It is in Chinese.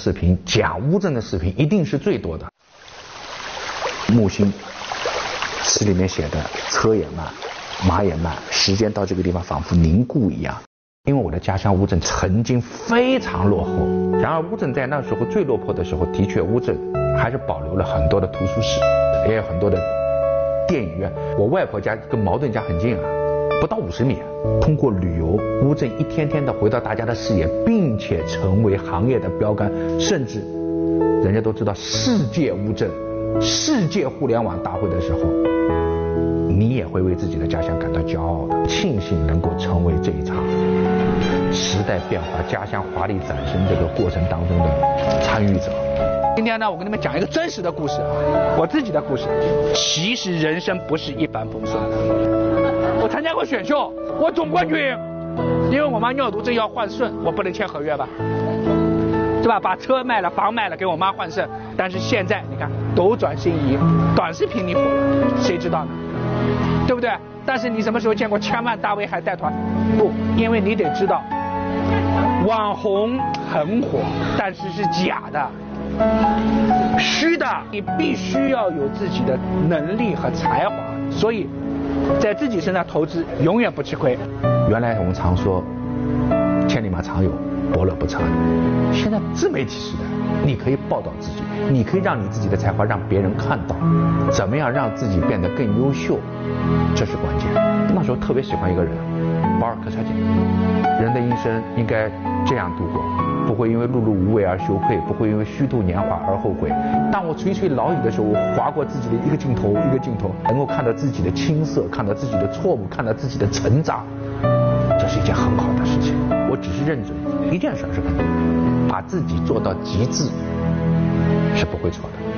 视频讲乌镇的视频一定是最多的。木心诗里面写的车也慢，马也慢，时间到这个地方仿佛凝固一样。因为我的家乡乌镇曾经非常落后，然而乌镇在那时候最落魄的时候，的确乌镇还是保留了很多的图书室，也有很多的电影院。我外婆家跟茅盾家很近啊，不到50米。通过旅游，乌镇一天天的回到大家的视野，并且成为行业的标杆，甚至人家都知道世界乌镇、世界互联网大会的时候，你也会为自己的家乡感到骄傲的，庆幸能够成为这一场时代变化、家乡华丽转身这个过程当中的参与者。 今天呢，我跟你们讲一个真实的故事啊，我自己的故事。其实人生不是一帆风顺的。我参加过选秀，我总冠军，因为我妈尿毒症要换肾，我不能签合约吧，对吧？把车卖了，房卖了，给我妈换肾。但是现在你看，斗转星移，短视频你火了，谁知道呢？对不对？但是你什么时候见过千万大 V 还带团？不，因为你得知道，网红很火，但是是假的。虚的，你必须要有自己的能力和才华，所以在自己身上投资永远不吃亏。 原来我们常说千里马常有，伯乐不常有。现在自媒体时代，你可以报道自己，你可以让你自己的才华让别人看到，怎么样让自己变得更优秀，这是关键。那时候特别喜欢一个人，保尔柯察金。人的一生应该这样度过，不会因为碌碌无为而羞愧，不会因为虚度年华而后悔。当我垂垂老矣的时候，我划过自己的一个镜头一个镜头，能够看到自己的青涩，看到自己的错误，看到自己的成长，这是一件很好的事情。我只是认准一件事是肯定的，把自己做到极致是不会错的。